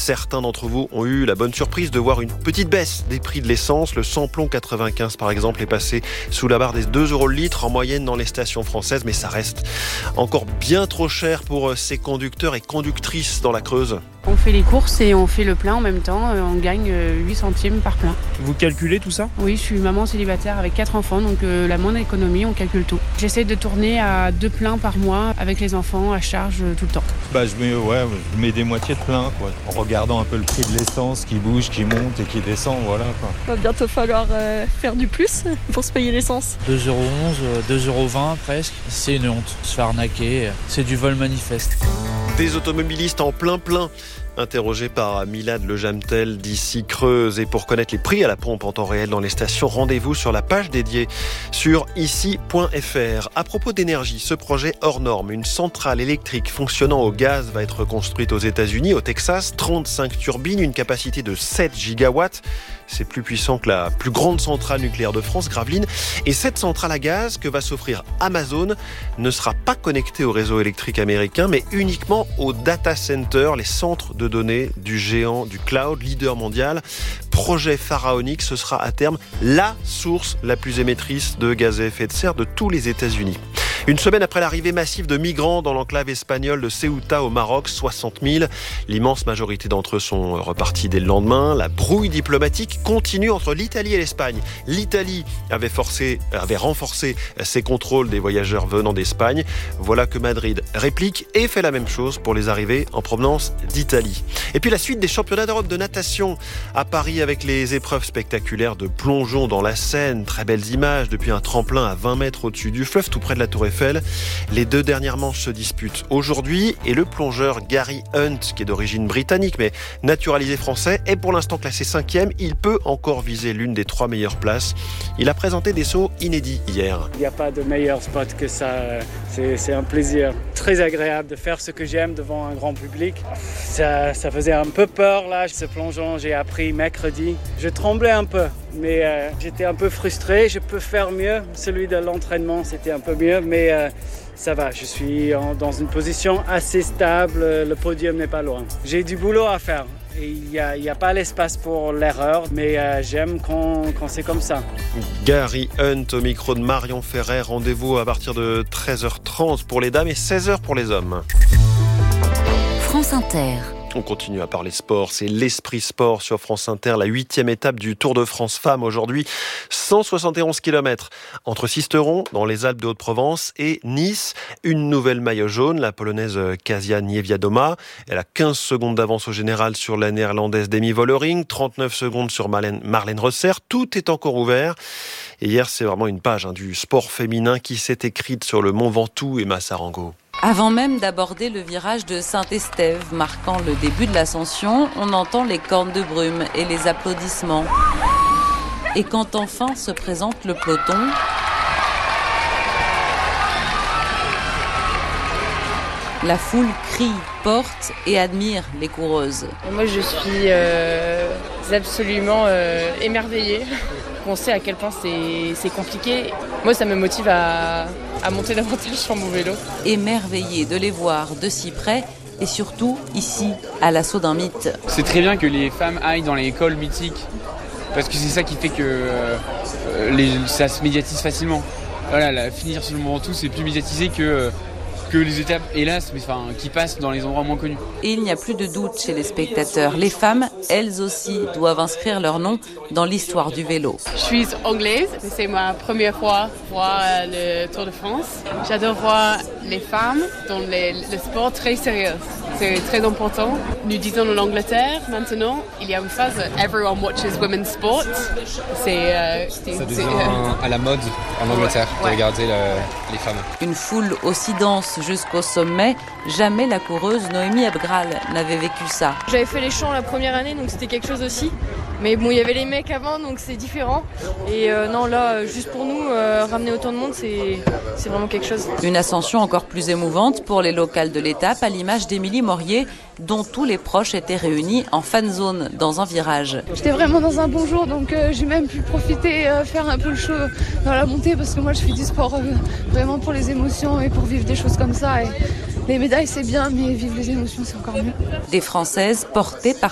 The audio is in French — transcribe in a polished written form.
Certains d'entre vous ont eu la bonne surprise de voir une petite baisse des prix de l'essence. Le samplon 95 par exemple est passé sous la barre des 2 € le litre en moyenne dans les stations françaises, mais ça reste encore bien trop cher pour ces conducteurs et conductrices dans la Creuse. On fait les courses et on fait le plein en même temps, on gagne 8 centimes par plein. Vous calculez tout ça ? Oui, je suis maman célibataire avec 4 enfants, donc la moindre économie, on calcule tout. J'essaie de tourner à 2 pleins par mois avec les enfants à charge tout le temps. Je mets des moitiés de plein, quoi, en regardant un peu le prix de l'essence qui bouge, qui monte et qui descend, voilà, quoi. Il va bientôt falloir faire du plus pour se payer l'essence. 2,11 €, 2,20 € presque, c'est une honte. Se faire arnaquer, c'est du vol manifeste. Des automobilistes en plein. Interrogé par Milad Lejamtel d'ici Creuse. Et pour connaître les prix à la pompe en temps réel dans les stations, rendez-vous sur la page dédiée sur ici.fr. À propos d'énergie, ce projet hors norme, une centrale électrique fonctionnant au gaz va être construite aux États-Unis, au Texas. 35 turbines, une capacité de 7 gigawatts. C'est plus puissant que la plus grande centrale nucléaire de France, Gravelines. Et cette centrale à gaz que va s'offrir Amazon ne sera pas connectée au réseau électrique américain, mais uniquement aux data centers, les centres de données du géant du cloud, leader mondial. Projet pharaonique, ce sera à terme la source la plus émettrice de gaz à effet de serre de tous les États-Unis. Une semaine après l'arrivée massive de migrants dans l'enclave espagnole de Ceuta au Maroc, 60 000. L'immense majorité d'entre eux sont repartis dès le lendemain. La brouille diplomatique continue entre l'Italie et l'Espagne. L'Italie avait renforcé ses contrôles des voyageurs venant d'Espagne. Voilà que Madrid réplique et fait la même chose pour les arrivées en provenance d'Italie. Et puis la suite des championnats d'Europe de natation à Paris avec les épreuves spectaculaires de plongeon dans la Seine. Très belles images depuis un tremplin à 20 mètres au-dessus du fleuve, tout près de la Tour Eiffel. Les 2 dernières manches se disputent aujourd'hui et le plongeur Gary Hunt, qui est d'origine britannique mais naturalisé français, est pour l'instant classé 5e. Il peut encore viser l'une des 3 meilleures places. Il a présenté des sauts inédits hier. Il n'y a pas de meilleur spot que ça. C'est un plaisir très agréable de faire ce que j'aime devant un grand public. Ça faisait un peu peur là, ce plongeon, j'ai appris mercredi. Je tremblais un peu, mais j'étais un peu frustré. Je peux faire mieux. Celui de l'entraînement, c'était un peu mieux, mais ça va. Je suis dans une position assez stable. Le podium n'est pas loin. J'ai du boulot à faire. Et il n'y a pas l'espace pour l'erreur, mais j'aime quand c'est comme ça. Gary Hunt au micro de Marion Ferrer. Rendez-vous à partir de 13h30 pour les dames et 16h pour les hommes. France Inter. On continue à parler sport, c'est l'Esprit Sport sur France Inter, la 8e étape du Tour de France Femmes aujourd'hui. 171 km entre Sisteron, dans les Alpes de Haute-Provence, et Nice. Une nouvelle maillot jaune, la polonaise Kasia Niewiadoma. Elle a 15 secondes d'avance au général sur la néerlandaise Demi Vollering, 39 secondes sur Marlène Rosser. Tout est encore ouvert. Et hier, c'est vraiment une page du sport féminin qui s'est écrite sur le Mont Ventoux et Massarango. Avant même d'aborder le virage de Saint-Estève, marquant le début de l'ascension, on entend les cornes de brume et les applaudissements. Et quand enfin se présente le peloton, la foule crie, porte et admire les coureuses. Moi, je suis absolument émerveillée. On sait à quel point c'est compliqué. Moi, ça me motive à monter davantage sur mon vélo. Émerveillée de les voir de si près et surtout ici, à l'assaut d'un mythe. C'est très bien que les femmes aillent dans les cols mythiques parce que c'est ça qui fait que ça se médiatise facilement. Voilà, finir sur le Mont Ventoux, c'est plus médiatisé que les étapes, hélas, qui passent dans les endroits moins connus. Et il n'y a plus de doute chez les spectateurs. Les femmes, elles aussi, doivent inscrire leur nom dans l'histoire du vélo. Je suis anglaise, c'est ma première fois voir le Tour de France. J'adore voir les femmes dans le sport très sérieux. C'est très important. Nous disons en Angleterre, maintenant, il y a une phrase « Everyone watches women's sport ». Ça devient à la mode en Angleterre de regarder les femmes. Une foule aussi dense jusqu'au sommet, jamais la coureuse Noémie Abgral n'avait vécu ça. J'avais fait les champs la première année, donc c'était quelque chose aussi. Mais bon, il y avait les mecs avant, donc c'est différent. Et non, là, juste pour nous, ramener autant de monde, c'est vraiment quelque chose. Une ascension encore plus émouvante pour les locales de l'étape, à l'image d'Émilie Morier, dont tous les proches étaient réunis en fan zone dans un virage. J'étais vraiment dans un bon jour, donc j'ai même pu profiter, faire un peu le show dans la montée, parce que moi je fais du sport vraiment pour les émotions et pour vivre des choses comme ça. Et les médailles c'est bien, mais vivre les émotions c'est encore mieux. Des Françaises portées par